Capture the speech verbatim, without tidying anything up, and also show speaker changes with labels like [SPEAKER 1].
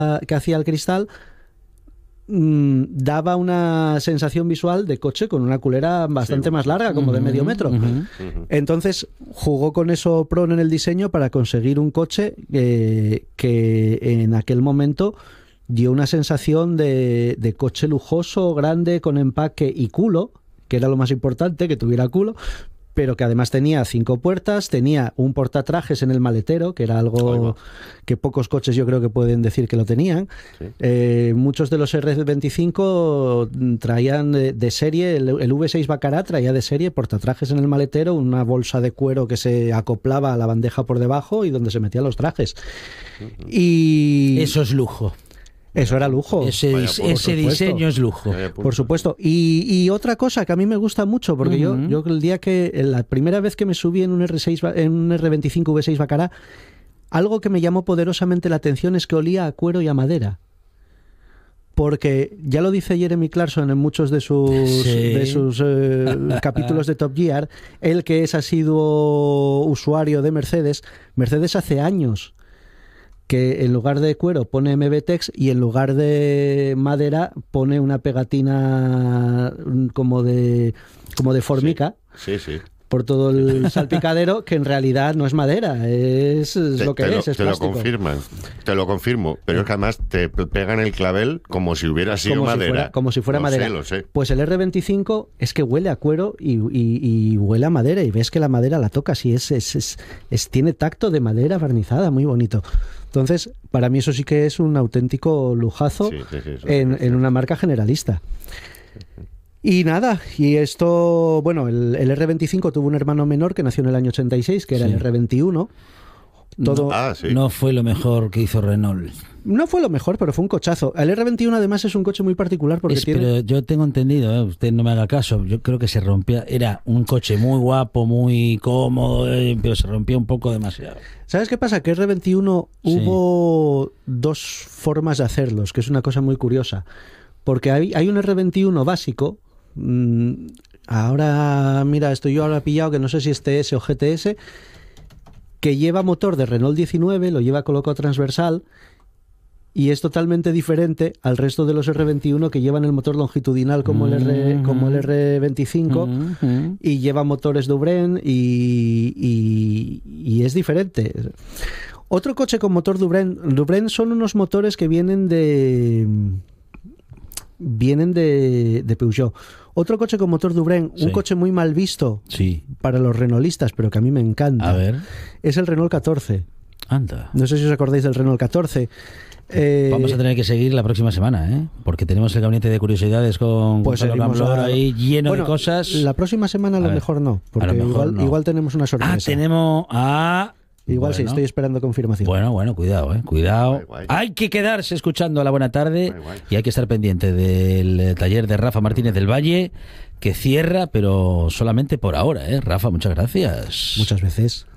[SPEAKER 1] que hacía el cristal mmm, daba una sensación visual de coche con una culera bastante sí. más larga, como uh-huh, de medio metro. Uh-huh. Entonces jugó con eso Pron en el diseño para conseguir un coche eh, que en aquel momento dio una sensación de, de coche lujoso, grande, con empaque y culo, que era lo más importante, que tuviera culo, pero que además tenía cinco puertas, tenía un portatrajes en el maletero, que era algo que pocos coches yo creo que pueden decir que lo tenían. Sí. Eh, muchos de los erre veinticinco traían de, de serie, el, el ve seis Bacará traía de serie portatrajes en el maletero, una bolsa de cuero que se acoplaba a la bandeja por debajo y donde se metían los trajes. Uh-huh. Y
[SPEAKER 2] eso es lujo.
[SPEAKER 1] Eso era lujo.
[SPEAKER 2] Ese, Vaya, ese diseño es lujo.
[SPEAKER 1] Por supuesto. Y, y otra cosa que a mí me gusta mucho, porque uh-huh. yo, yo el día que, la primera vez que me subí en un erre seis, en un erre veinticinco ve seis Bacará, algo que me llamó poderosamente la atención es que olía a cuero y a madera. Porque ya lo dice Jeremy Clarkson en muchos de sus, sí. de sus eh, capítulos de Top Gear, él que es asiduo usuario de Mercedes, Mercedes hace años que en lugar de cuero pone M B Tex y en lugar de madera pone una pegatina como de como de formica.
[SPEAKER 3] Sí, sí. sí.
[SPEAKER 1] Por todo el salpicadero, que en realidad no es madera, es, es
[SPEAKER 3] te,
[SPEAKER 1] lo que
[SPEAKER 3] te
[SPEAKER 1] es,
[SPEAKER 3] lo,
[SPEAKER 1] es
[SPEAKER 3] te
[SPEAKER 1] plástico.
[SPEAKER 3] lo confirman, te lo confirmo, pero es que además te pegan el clavel como si hubiera sido
[SPEAKER 1] como
[SPEAKER 3] madera.
[SPEAKER 1] Si fuera, como si fuera
[SPEAKER 3] lo
[SPEAKER 1] madera.
[SPEAKER 3] Sé, lo sé.
[SPEAKER 1] Pues el erre veinticinco es que huele a cuero y, y, y huele a madera, y ves que la madera la tocas y es, es, es, es tiene tacto de madera barnizada, muy bonito. Entonces, para mí eso sí que es un auténtico lujazo sí, sí, sí, en, en una marca generalista. Y nada, y esto, bueno, el, el erre veinticinco tuvo un hermano menor que nació en el año ochenta y seis, que era sí. el erre veintiuno. Todo,
[SPEAKER 2] no, ah, sí. no fue lo mejor que hizo Renault.
[SPEAKER 1] No fue lo mejor, pero fue un cochazo. El erre veintiuno además es un coche muy particular porque
[SPEAKER 2] es,
[SPEAKER 1] tiene...
[SPEAKER 2] Pero yo tengo entendido, ¿eh? Usted no me haga caso, yo creo que se rompía, era un coche muy guapo, muy cómodo, eh, pero se rompía un poco demasiado.
[SPEAKER 1] ¿Sabes qué pasa? Que erre veintiuno sí. hubo dos formas de hacerlos, que es una cosa muy curiosa. Porque hay, hay un erre veintiuno básico. Ahora, mira, estoy yo ahora pillado que no sé si es T S o G T S, que lleva motor de Renault diecinueve, lo lleva colocado transversal y es totalmente diferente al resto de los erre veintiuno que llevan el motor longitudinal como el R, como el erre veinticinco uh-huh. y lleva motores Dubren y, y, y es diferente. Otro coche con motor Dubren, Dubren son unos motores que vienen de vienen de, de Peugeot. Otro coche con motor Dubren, sí. un coche muy mal visto
[SPEAKER 2] sí.
[SPEAKER 1] para los renaultistas, pero que a mí me encanta.
[SPEAKER 2] A ver.
[SPEAKER 1] Es el Renault catorce.
[SPEAKER 2] Anda.
[SPEAKER 1] No sé si os acordáis del Renault catorce. Eh,
[SPEAKER 2] Vamos a tener que seguir la próxima semana, ¿eh? Porque tenemos el gabinete de curiosidades con
[SPEAKER 1] pues
[SPEAKER 2] Gonzalo Gamblor a... ahí lleno
[SPEAKER 1] bueno,
[SPEAKER 2] de cosas.
[SPEAKER 1] La próxima semana a lo a mejor ver, no, porque
[SPEAKER 2] mejor
[SPEAKER 1] igual,
[SPEAKER 2] no.
[SPEAKER 1] igual tenemos una sorpresa.
[SPEAKER 2] Ah, tenemos... Ah...
[SPEAKER 1] Igual
[SPEAKER 2] bueno.
[SPEAKER 1] sí, estoy esperando confirmación.
[SPEAKER 2] Bueno, bueno, cuidado, eh, cuidado. Guay, guay. Hay que quedarse escuchando a La Buena Tarde guay, guay. Y hay que estar pendiente del taller de Rafa Martínez del Valle, que cierra, pero solamente por ahora, ¿eh? Rafa, muchas gracias.
[SPEAKER 1] Muchas veces.